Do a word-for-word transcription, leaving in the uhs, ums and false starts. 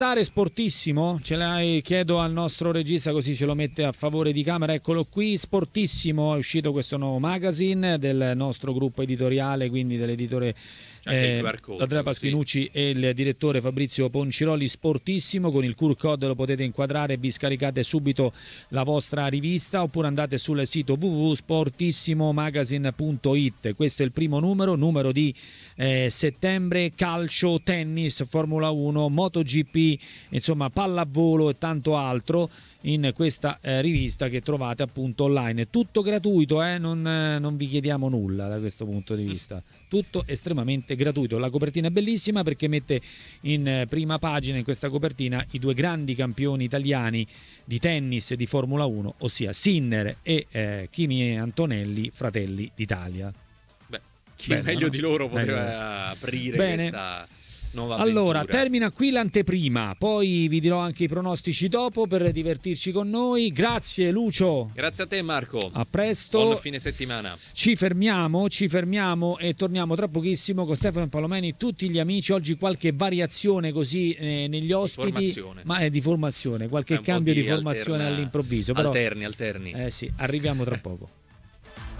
Sportissimo, ce l'hai, chiedo al nostro regista così ce lo mette a favore di camera, eccolo qui. Sportissimo, è uscito questo nuovo magazine del nostro gruppo editoriale, quindi dell'editore eh, Andrea Pasquinucci, sì, e il direttore Fabrizio Ponciroli. Sportissimo, con il Q R code lo potete inquadrare e vi scaricate subito la vostra rivista, oppure andate sul sito w w w punto sportissimomagazine punto it. Questo è il primo numero, numero di eh, settembre, calcio, tennis, Formula uno, MotoGP, insomma pallavolo e tanto altro in questa eh, rivista che trovate appunto online. Tutto gratuito, eh? non, eh, non vi chiediamo nulla da questo punto di vista, tutto estremamente gratuito. La copertina è bellissima perché mette in eh, prima pagina, in questa copertina, i due grandi campioni italiani di tennis e di Formula uno, ossia Sinner e eh, Kimi Antonelli, fratelli d'Italia. Beh, chi Bella, meglio no? di loro poteva Meglio. aprire Bene. questa nuova avventura. Allora, termina qui l'anteprima, poi vi dirò anche i pronostici dopo per divertirci con noi. Grazie Lucio. Grazie a te Marco. A presto. Buon fine settimana. Ci fermiamo, ci fermiamo e torniamo tra pochissimo con Stefano Palomeni, tutti gli amici. Oggi qualche variazione così eh, negli ospiti, di formazione. ma è di formazione, qualche cambio di, di formazione alterna, all'improvviso. Però, alterni, alterni. Eh sì, arriviamo tra poco.